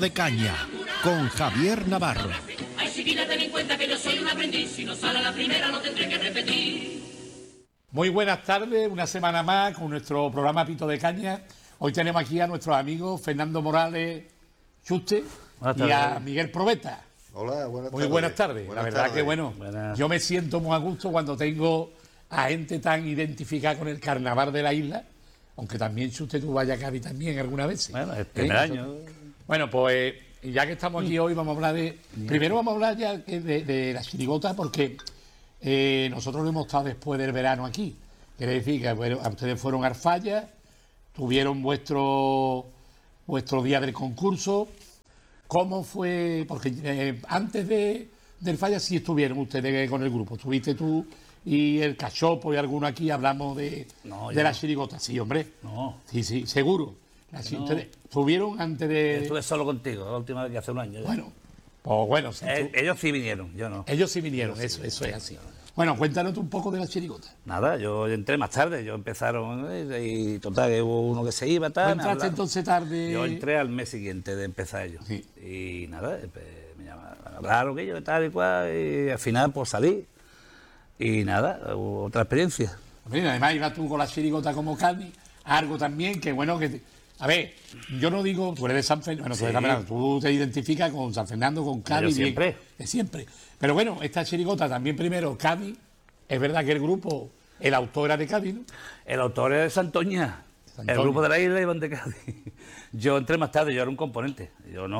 de Caña, con Javier Navarro. Ay, chiquilla, ten en cuenta que yo soy un aprendiz. Si no sale a la primera, no tendré que repetir. Muy buenas tardes, una semana más con nuestro programa Pito de Caña. Hoy tenemos aquí a nuestros amigos Fernando Morales Chuste y a Miguel Probeta. Hola, buenas tardes. Muy buenas tardes. La verdad que bueno, yo me siento muy a gusto cuando tengo a gente tan identificada con el carnaval de la isla, aunque también Chuste tú vayas a Cádiz también alguna vez. Bueno, el primer año. Bueno, pues ya que estamos aquí hoy vamos a hablar de... Primero vamos a hablar ya de la chirigota porque nosotros no hemos estado después del verano aquí. Quiere decir que bueno, ustedes fueron a Arfaya, tuvieron vuestro día del concurso. ¿Cómo fue? Porque antes del Falla sí estuvieron ustedes con el grupo. Estuviste tú y el Cachopo y alguno aquí, hablamos de la chirigota. Sí, hombre. No. Sí, seguro. Ustedes estuvieron antes de... Estuve solo contigo, la última vez que hace un año. Bueno, pues bueno. Si ellos sí vinieron, yo no. Ellos sí vinieron, eso es así. Bueno, cuéntanos un poco de la chirigota. Nada, yo entré más tarde, empezaron y total, que hubo uno que se iba, tal. ¿Tú entraste entonces tarde? Yo entré al mes siguiente de empezar ellos. Sí. Y nada, me llamaron, hablaron que yo tal y cual, y al final pues salí. Y nada, hubo otra experiencia. Mira, además ibas tú con la chirigota como Cádiz, algo también que bueno que... A ver, yo no digo, tú eres de San Fernando, bueno, tú te identificas con San Fernando, con Cádiz. Siempre. De siempre. Pero bueno, esta chirigota también primero, Cádiz, es verdad que el grupo, el autor era de Cádiz, ¿no? El autor es de Santoña. El grupo de la isla iban de Cádiz. Yo entré más tarde, yo era un componente.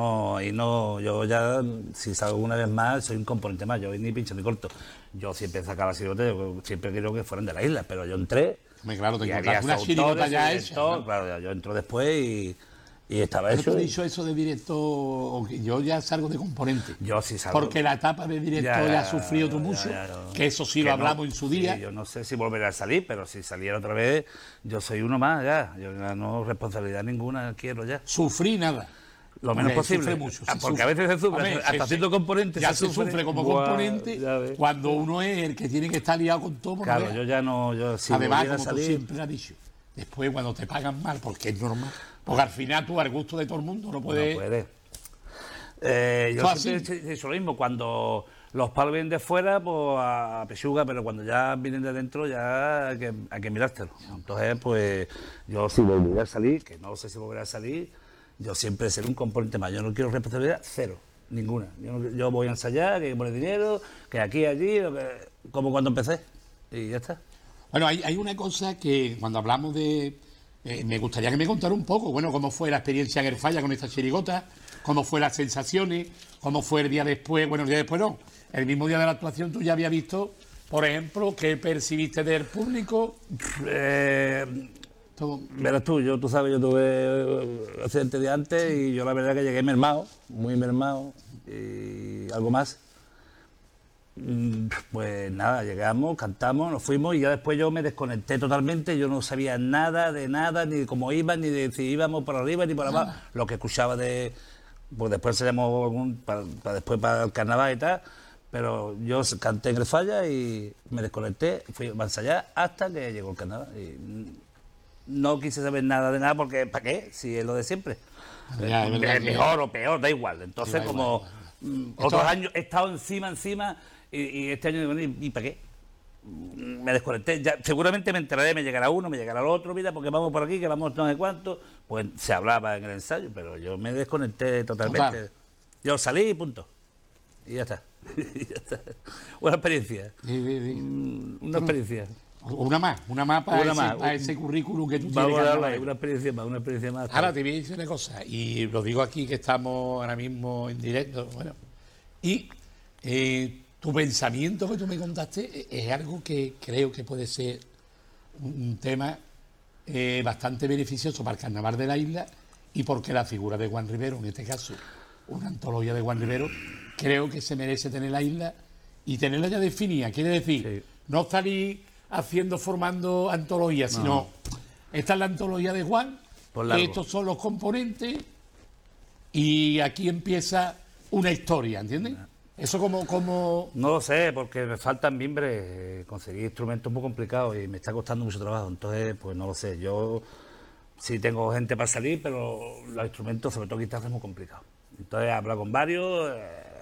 Yo ya, si salgo una vez más, soy un componente más. Yo ni pincho ni corto. Yo siempre sacaba chirigota, yo siempre quiero que fueran de la isla, pero yo entré. Claro, te encontraste una chirigota ya hecha, ¿no? Claro, yo entro después y estaba hecho. hecho. ¿Tú has dicho eso de director? Yo ya salgo de componente. Yo sí salgo. Porque la etapa de director ya ha sufrido tú mucho, que eso sí lo hablamos en su día. Sí, yo no sé si volveré a salir, pero si saliera otra vez, yo soy uno más ya. Yo no responsabilidad ninguna quiero ya. Sufrí nada. Lo menos posible. Mucho, porque a veces se sufre, hasta siendo componente. Ya se sufre como componente cuando uno es el que tiene que estar liado con todo. Claro, yo ya no. Si además, como salir, tú siempre has dicho, después cuando te pagan mal, porque es normal, porque al final tú al gusto de todo el mundo no puedes. No puede. Yo siempre he dicho lo mismo, cuando los palos vienen de fuera, pues a pechuga, pero cuando ya vienen de dentro ya hay que mirártelo. Entonces, pues yo si volveré a salir, que no sé si volveré a salir, yo siempre seré un componente más. Yo no quiero responsabilidad, cero, ninguna. Yo voy a ensayar, que hay que poner dinero, que aquí, allí, como cuando empecé, y ya está. Bueno, hay una cosa que cuando hablamos de... me gustaría que me contara un poco, bueno, cómo fue la experiencia en el Falla con esta chirigota, cómo fue las sensaciones, cómo fue el día después, bueno, el día después no, el mismo día de la actuación tú ya habías visto, por ejemplo, ¿qué percibiste del público? Verás tú sabes, yo tuve accidente de antes y yo la verdad que llegué mermado, muy mermado y algo más. Pues nada, llegamos, cantamos, nos fuimos y ya después yo me desconecté totalmente, yo no sabía nada, ni de cómo iban, ni de si íbamos por arriba ni por abajo, lo que escuchaba pues después ensayamos para el carnaval y tal, pero yo canté en el Falla y me desconecté, fui a ensayar hasta que llegó el carnaval y no quise saber nada de nada porque ¿para qué? Si es lo de siempre. Mejor o peor, da igual. Entonces, otros años he estado encima y este año digo, ¿y para qué? Me desconecté. Ya, seguramente me enteraré, me llegará uno, me llegará el otro, mira, porque vamos por aquí, que vamos no sé cuánto. Pues se hablaba en el ensayo, pero yo me desconecté totalmente. Total. Yo salí y punto. Y ya está. Buena experiencia. Una experiencia. Una más para ese currículum que tú tienes. Una experiencia más. Ahora te voy a decir una cosa, y lo digo aquí que estamos ahora mismo en directo, bueno, y tu pensamiento que tú me contaste es algo que creo que puede ser un tema bastante beneficioso para el carnaval de la isla y porque la figura de Juan Rivero, en este caso, una antología de Juan Rivero, creo que se merece tener la isla y tenerla ya definida, quiere decir, no salir formando antologías, sino esta es la antología de Juan, estos son los componentes y aquí empieza una historia, ¿entiendes? Eso como... No lo sé, porque me faltan mimbres, conseguir instrumentos muy complicados y me está costando mucho trabajo, entonces pues no lo sé, yo sí tengo gente para salir, pero los instrumentos, sobre todo guitarra, es muy complicado. Entonces he hablado con varios.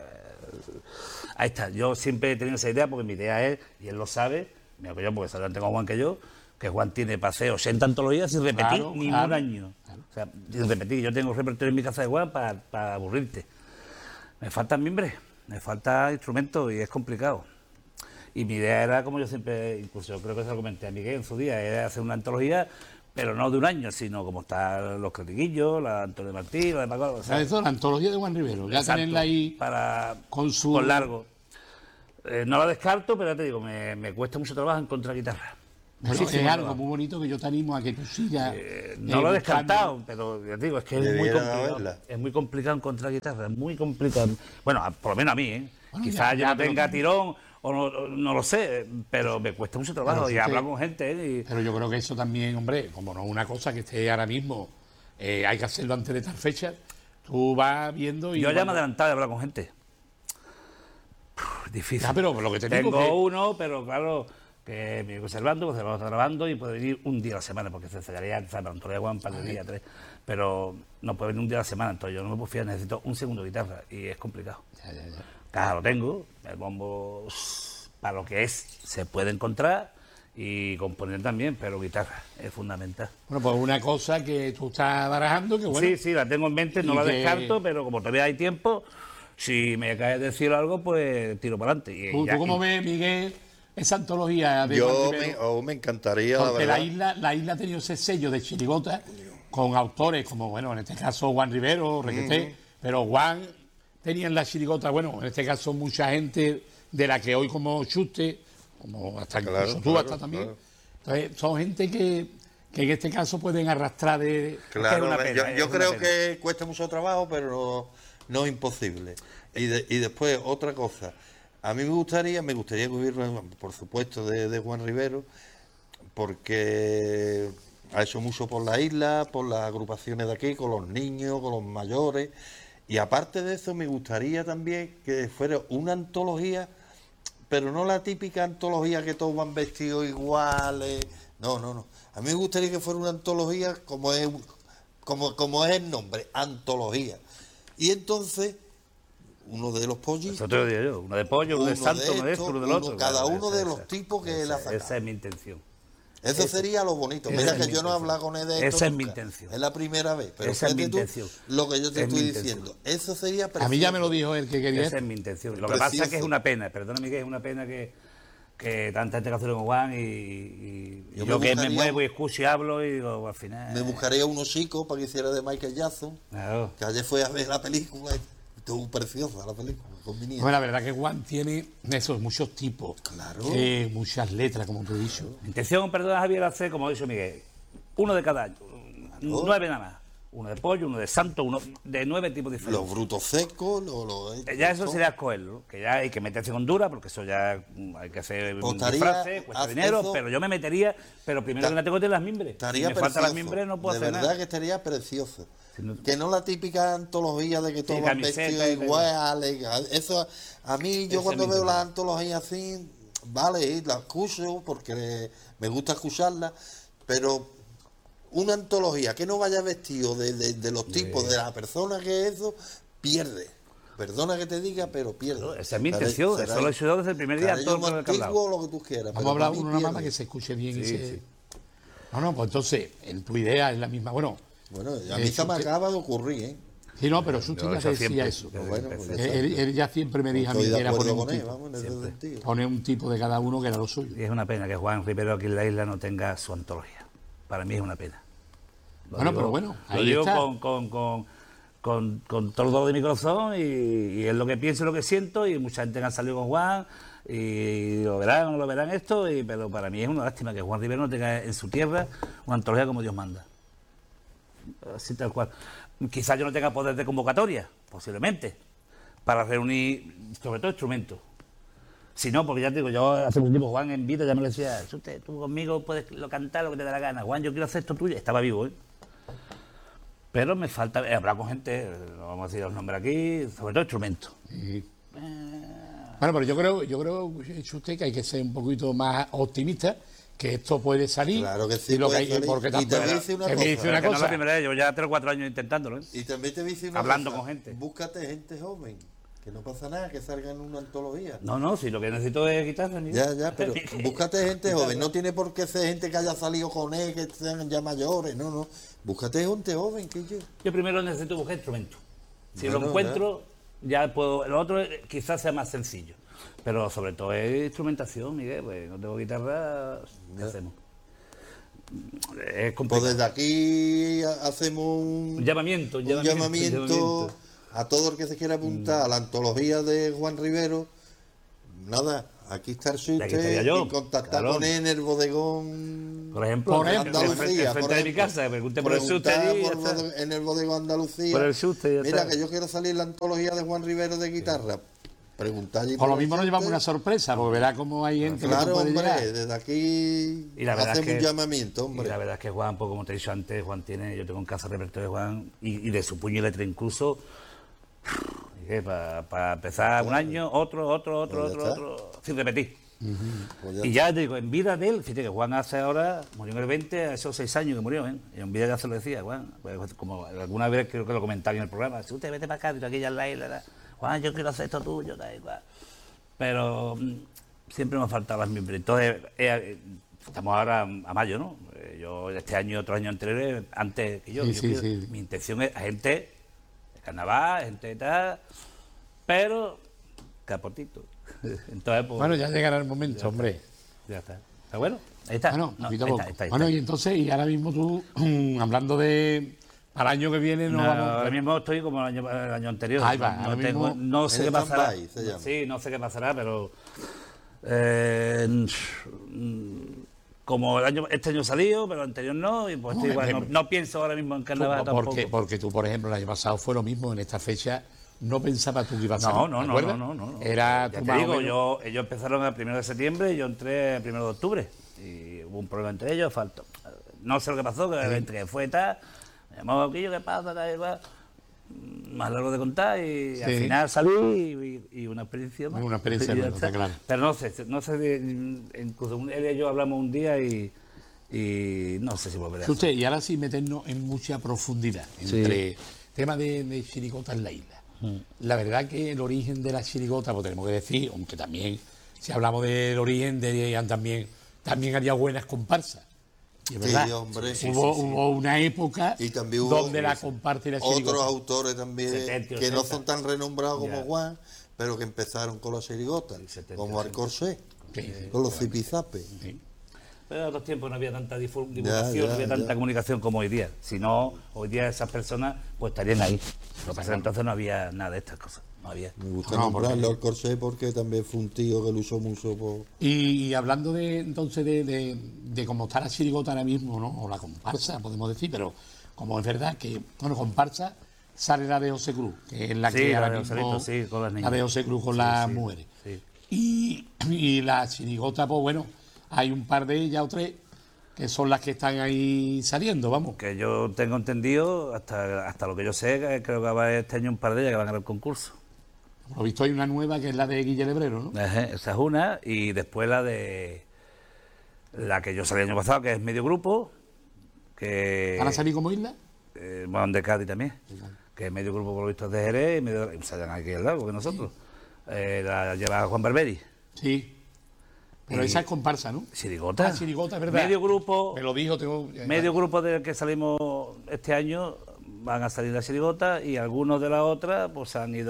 Ahí está. Yo siempre he tenido esa idea porque mi idea es, y él lo sabe, mira que yo, porque solamente tengo a Juan que yo, que Juan tiene paseo 80 antologías sin repetir ningún año. Claro. O sea, sin repetir. Yo tengo repertorio en mi casa de Juan para aburrirte. Me faltan mimbres, me falta instrumentos y es complicado. Y mi idea era, como yo siempre, incluso yo creo que se lo comenté a Miguel en su día, era hacer una antología, pero no de un año, sino como están los Critiquillos, la Antonio Martí, la de Paco. O sea, eso, la antología de Juan Rivero, ya tenerla ahí con largo. No la descarto, pero ya te digo, me cuesta mucho trabajo encontrar guitarra. Bueno, es algo muy bonito que yo te animo a que tú sigas. No lo he descartado, pero ya te digo, es que es muy complicado. Es muy complicado encontrar guitarra, es muy complicado. Bueno, por lo menos a mí, ¿eh? Bueno, quizás yo no tenga tirón, o no lo sé, pero me cuesta mucho trabajo y hablar con gente. ¿eh? Pero yo creo que eso también, hombre, como no es una cosa que esté ahora mismo, hay que hacerlo antes de tal fecha, tú vas viendo y... Yo ya me he adelantado de hablar con gente. Difícil. Ya, pero lo que te tengo digo uno, pero claro... que me voy observando, pues está grabando y puede venir un día a la semana, porque se ensayaría, ¿sabes? Antonio Juan, un par de días, 3, pero no puede venir un día a la semana, entonces yo no me puedo fiar, necesito un segundo de guitarra y es complicado. Caja lo tengo, el bombo para lo que es se puede encontrar y componer también, pero guitarra es fundamental. Bueno, pues una cosa que tú estás barajando, que bueno... Sí, la tengo en mente, no la descarto, pero como todavía hay tiempo, si me cae del cielo algo, pues tiro para adelante. ¿Tú cómo ves, Miguel, esa antología de Juan Rivero? Me encantaría, porque la verdad. La isla ha tenido ese sello de chirigota con autores como, bueno, en este caso Juan Rivero, Requeté, pero Juan tenía en la chirigota, bueno, en este caso mucha gente de la que hoy como Chuste, como hasta incluso tú hasta también. Claro. Entonces, son gente que en este caso pueden arrastrar de... Claro, yo creo que cuesta mucho trabajo, pero no es imposible. Y después, otra cosa... A mí me gustaría que hubiera, por supuesto, de Juan Rivero, porque ha hecho mucho por la isla, por las agrupaciones de aquí, con los niños, con los mayores, y aparte de eso me gustaría también que fuera una antología, pero no la típica antología que todos van vestidos iguales, no. A mí me gustaría que fuera una antología como es el nombre, antología. Y entonces... uno de los pollitos. Eso te lo digo yo, uno de pollo, uno de santo, uno de esto, uno del otro. Cada uno de los tipos que él ha sacado. Esa es mi intención. Eso sería lo bonito. Mira que yo no he hablado con él de esto. Esa es mi intención. Es la primera vez. Pero esa es mi intención. Lo que yo te estoy diciendo. Eso sería precioso. A mí ya me lo dijo él que quería. Esa es mi intención. Lo que pasa es que es una pena, perdóname, que es una pena que tanta gente que hace con Juan y yo que me muevo y escucho y hablo y digo, al final... Me buscaría unos chicos para que hiciera de Michael Jackson. Claro. Que ayer fue a ver la película. Estuvo preciosa la película. Bueno, la verdad que Juan tiene muchos tipos, claro, muchas letras, como tú has dicho. Mi intención, perdona Javier, hacer, como ha dicho Miguel, uno de cada año, 9 nada más. Uno de pollo, uno de santo, uno de 9 tipos diferentes. Los frutos secos, ya eso sería escogerlo, que ya hay que meterse con Honduras, porque eso ya hay que hacer un disfraz, cuesta dinero, pero yo me metería, pero primero que no tengo de las mimbres. Si me faltan las mimbres, no puedo hacer nada. De verdad que estaría precioso. Que no la típica antología de que todos van vestidos iguales. Eso, a mí, yo cuando veo las antologías así, vale, la escucho porque me gusta escucharla, pero una antología que no vaya vestido de los tipos de la persona que es eso, pierde. Perdona que te diga, pero pierde. No, esa es mi intención, eso lo he hecho yo desde el primer día. Todo lo que tú quieras. Vamos a hablar una más para que se escuche bien. Sí. No, pues entonces, en tu idea es la misma. Bueno, a mí se me acaba de ocurrir, ¿eh? Sí, no, pero Susti ya decía eso. Él ya siempre me dijo a mí que era poner un tipo. Poner un tipo de cada uno que era lo suyo. Y es una pena que Juan Rivero aquí en la isla no tenga su antología. Para mí es una pena. Pero bueno, ahí lo digo está. Con todo el dolor de mi corazón y es lo que pienso y lo que siento, y mucha gente que ha salido con Juan y lo verán o no lo verán esto, pero para mí es una lástima que Juan Rivero no tenga en su tierra una antología como Dios manda. Así tal cual. Quizás yo no tenga poder de convocatoria, posiblemente, para reunir sobre todo instrumentos. Si no, porque ya te digo, yo hace un tiempo Juan en vida ya me lo decía, tú conmigo puedes cantar lo que te dé la gana, Juan, yo quiero hacer esto tuyo. Estaba vivo, ¿eh? Pero me falta hablar con gente, no vamos a decir los nombres aquí, sobre todo instrumentos. Sí. Bueno, pero yo creo usted que hay que ser un poquito más optimista, que esto puede salir. Claro que sí, y lo puede que hay, salir. porque Y te voy a decir una que me cosa. dice una Que no es la cosa. primera vez, yo ya 3 o 4 años intentándolo, ¿eh? Y también te voy a decir una Hablando cosa, con gente. búscate gente joven, que no pasa nada, que salga en una antología. No, si lo que necesito es guitarra. ni- Ya, pero búscate gente joven, no tiene por qué ser gente que haya salido con él, que sean ya mayores, no. Búscate gente joven, que yo. Yo primero necesito buscar instrumentos. Si Bueno, lo encuentro, ya puedo. Lo otro quizás sea más sencillo. Pero sobre todo es instrumentación, Miguel. Pues no tengo guitarra, ¿qué hacemos? Es Pues complicado. desde aquí hacemos Un llamamiento, un llamamiento a todo el que se quiera apuntar a la antología de Juan Rivero. Nada, aquí está el Y aquí estaría usted yo, y contactar claro. con él en el bodegón. Por ejemplo, Por ejemplo, enfrente por de mi ejemplo. casa, pregunte por el Preguntar suste y ya por está. en el bodegón Andalucía. Por el suste y ya Mira, está. que yo quiero salir en la antología de Juan Rivero de guitarra. Preguntar allí Por lo el mismo nos suste. llevamos una sorpresa, porque verá cómo hay gente que Claro, no puede hombre, llegar. desde aquí Y la verdad hacemos es que- un llamamiento, Y hombre. la verdad es que Juan, pues como te he dicho antes, Juan tiene, yo tengo en casa repertorio de Juan y de su puño y letra incluso. Para empezar un año, otro, Pues ya está. sin repetir. Pues ya Y ya te digo, en vida de él, fíjate que Juan hace ahora, murió en el 20, a esos 6 años que murió, ¿eh? Y en vida ya se lo decía, Juan, pues, como alguna vez creo que lo comentaba en el programa, si usted vete para acá, aquí ya en la isla, Juan, yo quiero hacer esto tuyo, tal y cual. Pero siempre me han faltado las miembros. Entonces, estamos ahora a mayo, ¿no? Yo este año y otro año anterior, antes que yo. Sí, yo sí, quiero- sí. Mi intención es a gente de carnaval, gente de tal, pero capotito. Entonces, pues, Bueno, ya llegará el momento, hombre. ya está. ¿Está bueno? Ahí está. Bueno, No, poquito a ahí poco. está, ahí está, ahí Bueno, está. y entonces, y ahora mismo tú, hablando de. Para el año que viene, no, No, vamos. ahora mismo estoy como el año anterior. Ahí va, no, ahora tengo, mismo no sé en qué pasará. stand-by, se llama. Sí, no sé qué pasará, pero como este año salió, pero el anterior no, y pues No, estoy igual, hombre, no pienso ahora mismo en carnaval tampoco. Porque tú, por ejemplo, el año pasado fue lo mismo, en esta fecha no pensabas tú que ibas a No, salir. no, ¿te no, acuerdas? no. Era Ya tú te más o digo, menos- ellos empezaron el 1 de septiembre y yo entré el 1 de octubre. Y hubo un problema entre ellos, faltó. No sé lo que pasó, que entre que fue tal, me llamó Boquillo, ¿qué pasa? Tal, igual. Más largo de contar y al Sí. final salí y una experiencia más. Una experiencia Y ya más, está claro. Pero no sé, incluso él y yo hablamos un día y no sé si volveré a Que hacer. usted, y ahora sí meternos en mucha profundidad entre tema de chirigota en la isla. La verdad que el origen de la chirigota, pues tenemos que decir, aunque también, si hablamos del origen, también haría buenas comparsas. Y es Sí, verdad, hombre. hubo una época Y también hubo donde la comparsa y la chirigota. otros autores también 70, que no 80. son tan renombrados como Ya. Juan, pero que empezaron con la chirigota, 70, como Alcorsé, Sí, con los zipizapes. Sí. Pero en otros tiempos no había tanta divulgación, Ya, no había tanta ya. comunicación como hoy día. Si no, hoy día esas personas pues estarían ahí. Lo que pasa es que entonces no había nada de estas cosas. No había. Me gusta No, nombrarlo Alcorsé porque también fue un tío que lo usó mucho por... Y hablando entonces de cómo está la chirigota ahora mismo, ¿no? O la comparsa, podemos decir, pero como es verdad que, bueno, comparsa sale la de José Cruz, que es la Sí, que la ahora de mismo, Joselito, sí, con las niñas. la de José Cruz con Sí, las sí, mujeres. sí. Y la chirigota, pues bueno, hay un par de ellas o tres que son las que están ahí saliendo, vamos. Que yo tengo entendido, hasta lo que yo sé, que creo que va a haber este año un par de ellas que van a ganar el concurso. Por lo visto hay una nueva que es la de Guille Lebrero, ¿no? Esa es una, y después la que yo salí el año pasado, que es medio grupo, que ¿Van a salir como isla? bueno, de Cádiz también, que es medio grupo por lo visto es de Jerez, y medio, o sea, aquí al lado que nosotros. La lleva Juan Barberi. Sí. Pero Y- esa es comparsa, ¿no? Chirigota. Ah, chirigota, es verdad. Medio grupo, Me lo dijo, medio grupo del que salimos este año van a salir la chirigota y algunos de la otra pues han ido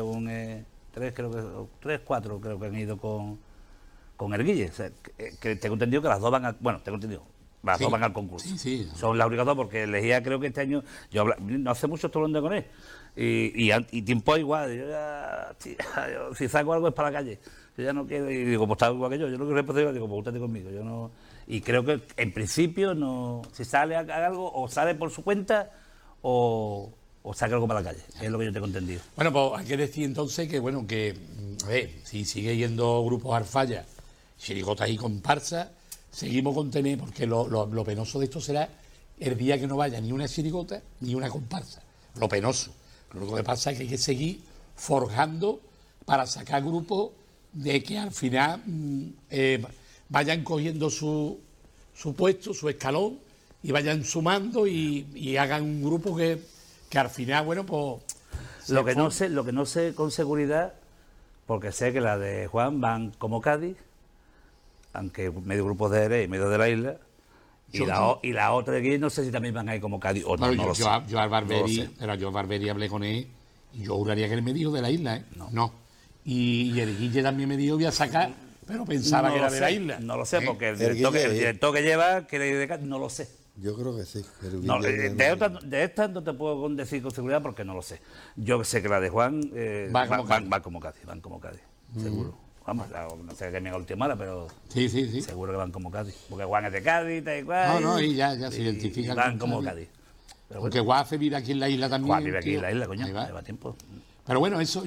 cuatro creo que han ido con el Guille. O sea, que tengo entendido que las dos van a, bueno, tengo entendido, las Sí. dos van al concurso. Sí, sí. Son las únicas dos porque elegía creo que este año, no hace mucho estoy hablando con él y tiempo igual, yo ya, tía, si saco algo es para la calle. Yo ya no quiero, y digo, pues está igual que yo no quiero responsabilidad, digo, pues úntate conmigo, yo no, y creo que en principio no, si sale a algo, o sale por su cuenta, o saca algo para la calle, es lo que yo tengo entendido. Bueno, pues hay que decir entonces que, bueno, que, a ver, si sigue yendo grupos Arfalla, chirigotas y comparsas, seguimos con tener, porque lo penoso de esto será el día que no vaya ni una chirigota ni una comparsa. Lo penoso. Lo único que pasa es que hay que seguir forjando para sacar grupos de que al final vayan cogiendo su su puesto, su escalón, y vayan sumando y hagan un grupo que al final, bueno, pues... Lo que no sé con seguridad, porque sé que la de Juan van como Cádiz, aunque medio grupo de Jerez y medio de la isla, y la otra de aquí no sé si también van a ir como Cádiz o no. Bueno, No lo sé. yo al Barberi, No lo sé. pero yo al Barberi hablé con él y yo juraría que él me dijo de la isla, ¿eh? No. Y el Guille también me dijo voy a sacar, pero pensaba No que era lo de sé, la isla. No lo sé, porque el El Guille, director que lleva quiere ir de Cádiz, no lo sé. Yo creo que sí. No, de estas no te puedo decir con seguridad porque no lo sé. Yo sé que la de Juan va como Cádiz, seguro. Vamos, no sé qué me haga última hora, pero Sí. seguro que van como Cádiz. Porque Juan es de Cádiz, tal y cual. No, y ya se identifica. Van como Cádiz. Pero Porque Guafe vive aquí en la isla también. Juan vive aquí en tío. la isla, coño. Ahí va. Lleva tiempo. Pero bueno, eso